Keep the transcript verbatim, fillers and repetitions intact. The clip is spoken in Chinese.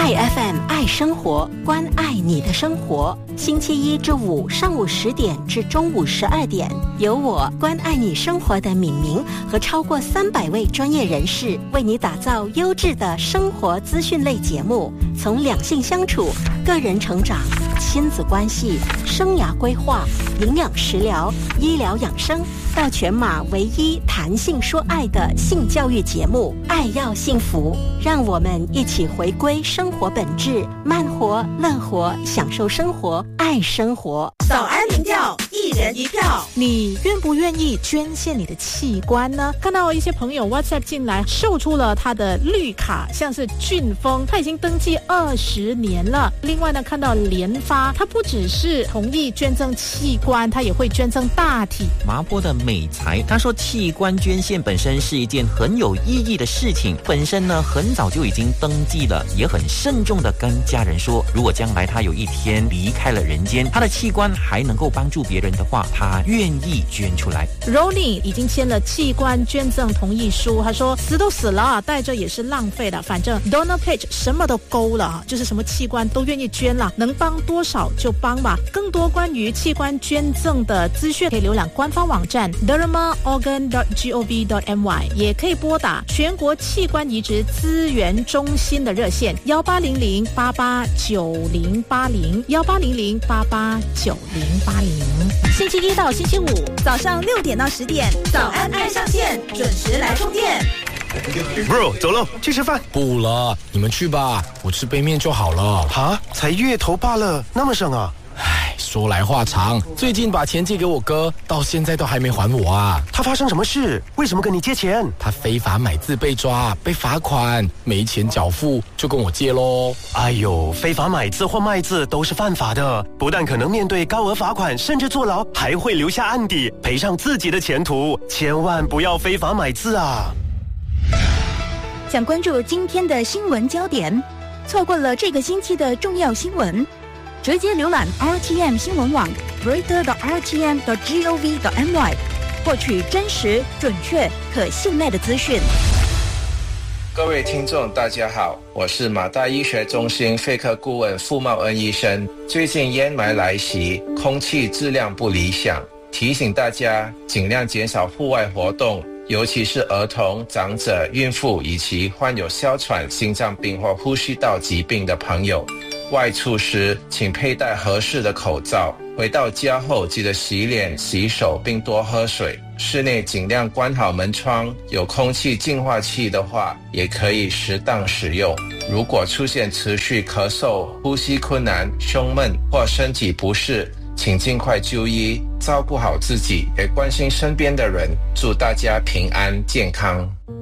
爱 F M 爱生活，关爱你的生活。星期一至五上午十点至中午十二点，由我关爱你生活的敏明和超过三百位专业人士为你打造优质的生活资讯类节目，从两性相处、个人成长、亲子关系、生涯规划、营养食疗、医疗养生，到全马唯一谈性说爱的性教育节目《爱要幸福》，让我们一起回归生活本质，慢活、乐活，享受生活，爱生活。 早安民调，一人一票， 你愿不愿意捐献你的器官呢？看到一些朋友 WhatsApp 进来，秀出了他的绿卡，像是俊峰，他已经登记二十年了。另外呢，看到联发，他不只是同意捐赠器官，他也会捐赠大体。 麻坡的美才，他说器官捐献本身是一件很有意义的事情，本身呢很早就已经登记了，也很慎重的跟家人说，如果将来他有一天离开了人间，他的器官还能够帮助别人的话，他愿意捐出来。 Ronnie 已经签了器官捐赠同意书，他说死都死了，带着也是浪费的，反正 Donor Page 什么都勾了，就是什么器官都愿意捐了，能帮多少就帮吧。更多关于器官捐赠的资讯可以浏览官方网站 derma organ dot gov dot my， 也可以拨打全国器官移植资源中心的热线幺八零零八八九零八零幺八零零八八九零八零。星期一到星期五早上六点到十点，早安爱上线，准时来充电。 Bro， 走喽，去吃饭。 不了，你们去吧，我吃杯面就好了。 哈，才月头罢了，那么省啊？ 唉，说来话长，最近把钱借给我哥，到现在都还没还我啊。 他发生什么事？为什么跟你借钱？ 他非法买字被抓，被罚款，没钱缴付，就跟我借咯。 哎呦，非法买字或卖字都是犯法的，不但可能面对高额罚款，甚至坐牢，还会留下案底，赔上自己的前途。千万不要非法买字啊！ 想关注今天的新闻焦点，错过了这个星期的重要新闻，直接浏览 R T M 新闻网 reader dot r t m dot gov dot my， 获取真实、准确、可信赖的资讯。 各位听众大家好，我是马大医学中心肺科顾问傅茂恩医生。最近烟霾来袭，空气质量不理想，提醒大家尽量减少户外活动，尤其是儿童、长者、孕妇以及患有哮喘、心脏病或呼吸道疾病的朋友。外出时请佩戴合适的口罩，回到家后记得洗脸、洗手并多喝水。室内尽量关好门窗，有空气净化器的话也可以适当使用。如果出现持续咳嗽、呼吸困难、胸闷或身体不适，请尽快就医，照顾好自己，也关心身边的人。祝大家平安健康。